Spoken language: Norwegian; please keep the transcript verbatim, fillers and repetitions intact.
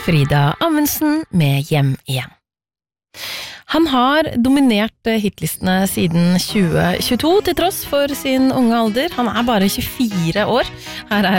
Frida Amundsen med Hjem igjen. Han har dominert hitlistene siden tjue tjueto til tross for sin unge alder. Han er bare tjuefire år. Her er